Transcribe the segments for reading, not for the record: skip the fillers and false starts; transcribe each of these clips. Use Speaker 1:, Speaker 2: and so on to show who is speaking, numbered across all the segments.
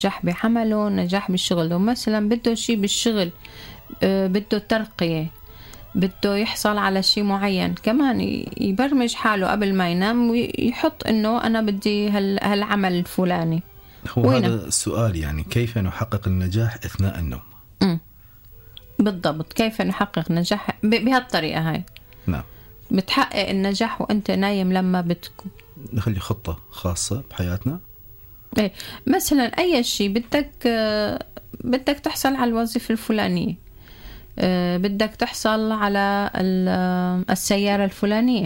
Speaker 1: نجاح بعمله، نجاح بشغله. مثلا بده شيء بالشغل، بده ترقية، بده يحصل على شيء معين، كمان يبرمج حاله قبل ما ينام ويحط انه انا بدي هالعمل الفلاني.
Speaker 2: هو هذا السؤال، يعني كيف نحقق النجاح اثناء النوم؟
Speaker 1: بالضبط، كيف نحقق نجاح بهالطريقة هاي.
Speaker 2: نعم.
Speaker 1: بتحقق النجاح وانت نايم لما
Speaker 2: نخلي خطة خاصة بحياتنا.
Speaker 1: ايه، مثلا اي شيء بدك تحصل على الوظيفة الفلانية، بدك تحصل على السيارة الفلانية،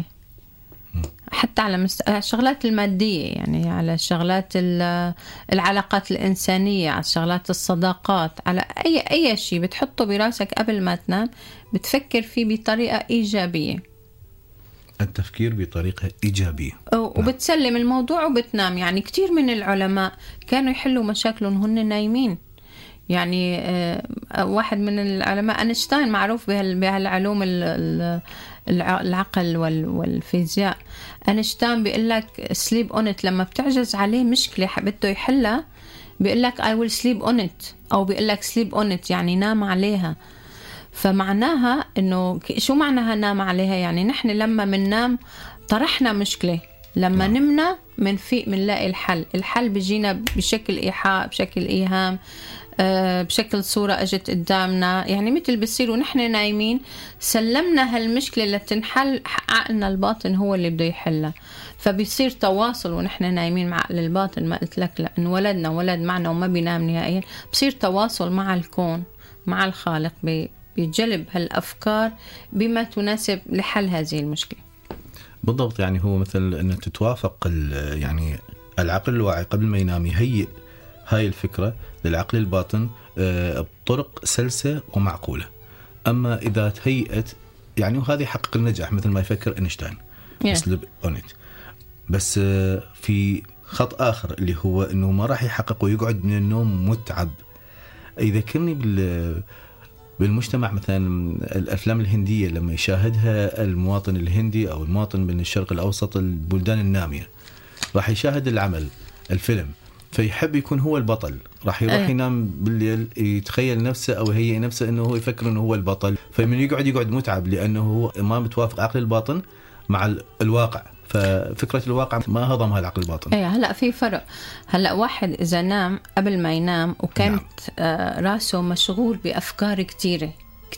Speaker 1: حتى على الشغلات المادية، يعني على الشغلات العلاقات الإنسانية، على الشغلات الصداقات، على أي شيء بتحطه براسك قبل ما تنام بتفكر فيه بطريقة إيجابية.
Speaker 2: التفكير بطريقة إيجابية.
Speaker 1: وبتسلم الموضوع وبتنام. يعني كتير من العلماء كانوا يحلوا مشاكلهم هن نايمين. يعني واحد من العلماء أينشتاين معروف بهالعلوم العقل والفيزياء. أينشتاين بيقول لك sleep on it، لما بتعجز عليه مشكلة بده يحلها بيقول لك I will sleep on it، أو بيقول لك sleep on it يعني نام عليها. فمعناها إنه شو معناها نام عليها؟ يعني نحن لما مننام طرحنا مشكلة، لما نمنا منفيق منلاقي الحل بيجينا بشكل إيحاء، بشكل إيهام، بشكل صورة أجت قدامنا. يعني مثل بيصير ونحن نايمين سلمنا هالمشكلة اللي تنحل، عقلنا الباطن هو اللي بده يحلها. فبيصير تواصل ونحن نايمين مع عقل الباطن. ما قلت لك لأن ولدنا ولد معنا وما بينام نهائيا، بصير تواصل مع الكون، مع الخالق، بيجلب هالأفكار بما تناسب لحل هذه المشكلة.
Speaker 2: بالضبط. يعني هو مثل أن تتوافق يعني العقل الواعي قبل ما ينام يهيئ هاي الفكرة للعقل الباطن بطرق سلسة ومعقولة. أما إذا تهيئت يعني وهذا يحقق النجاح مثل ما يفكر أينشتاين sleep on it. بس في خط آخر اللي هو أنه ما راح يحقق ويقعد من النوم متعب. يذكرني بالمجتمع مثلا الأفلام الهندية لما يشاهدها المواطن الهندي أو المواطن من الشرق الأوسط، البلدان النامية، راح يشاهد الفيلم فيحب يكون هو البطل، راح يروح ينام بالليل يتخيل نفسه أو يهيئ نفسه أنه هو يفكر أنه هو البطل، فمن يقعد متعب لأنه هو ما متوافق عقل الباطن مع الواقع. ففكرة الواقع ما هضمها العقل الباطن.
Speaker 1: هلأ في فرق. هلأ واحد إذا نام قبل ما ينام وكانت راسه مشغول بأفكار كتير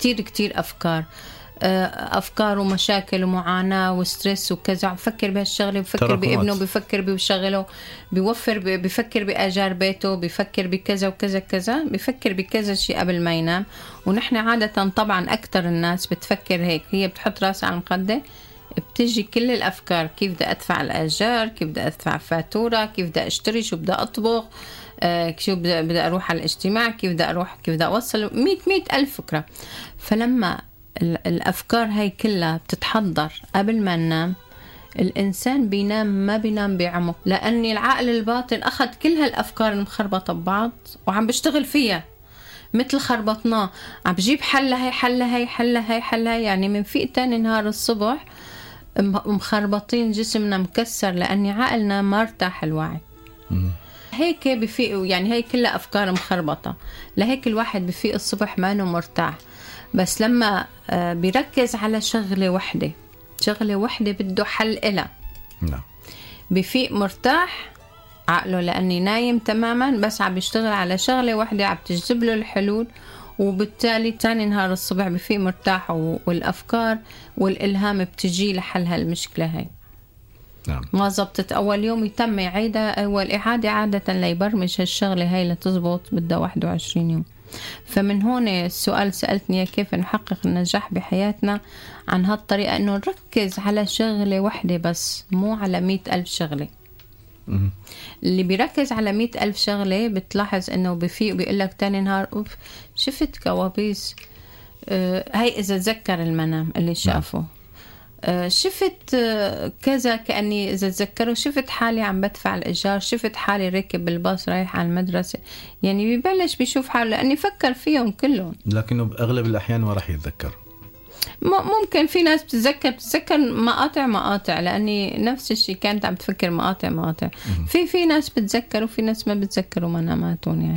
Speaker 1: أفكار ومشاكل ومعاناة وستريس وكذا، بفكر بهالشغلة، بفكر بابنه، بفكر بشغله، بفكر بآجار بيته، بفكر بكذا وكذا كذا، بفكر بكذا شيء قبل ما ينام. ونحن عادة طبعا أكتر الناس بتفكر هيك، هي بتحط راسها على المخدة بتجي كل الأفكار، كيف بدي أدفع الأجار، كيف بدي أدفع فاتورة، كيف بدي أشتري، شو بدي أطبخ، شو بدي أروح على الاجتماع، كيف بدي أوصل 100 ألف فكرة. فلما الأفكار هاي كلها بتتحضر قبل ما ننام، الإنسان ما بينام بعمق، لأن العقل الباطن أخذ كل هالأفكار المخربطة ببعض وعم بيشتغل فيها مثل خربطناه، عم بجيب حلها. يعني من فيق تاني نهار الصبح مخربطين، جسمنا مكسر لأن عقلنا ما ارتاح الوعي. هيك بفيق، يعني هي كلها أفكار مخربطة. لهيك الواحد بفيق الصبح ما انه مرتاح. بس لما بيركز على شغلة واحدة بده حل إلها، بفيق مرتاح عقله لأني نايم تماما، بس عم بيشتغل على شغلة واحدة عم تجذب له الحلول، وبالتالي تاني نهار الصبح بفيق مرتاح والأفكار والإلهام بتجي لحل هالمشكلة هاي. ما زبطت أول يوم يتم يعيدها أول إعادة عادة ليبرمج هالشغلة هاي لتزبط بدها 21 يوم. فمن هون السؤال سألتني كيف نحقق النجاح بحياتنا عن هالطريقة، إنه نركز على شغلة واحدة بس، مو على 100 ألف شغلة. اللي بيركز على 100 ألف شغلة بتلاحظ إنه بفيق بيقول لك تاني نهار أوف شفت كوابيس، هاي إذا تذكر المنام اللي شافه، شفت كذا، كأني إذا تذكروا شفت حالي عم بدفع الإيجار، شفت حالي راكب بالباص رايح على المدرسة. يعني بيبلش بيشوف حاله لأني فكر فيهم كلهم،
Speaker 2: لكنه بأغلب الأحيان ما راح يتذكر.
Speaker 1: ممكن في ناس بتتذكر مقاطع لأني نفس الشيء كانت عم تفكر مقاطع. في ناس بتذكر وفي ناس ما بتذكروا مناماتهم يعني.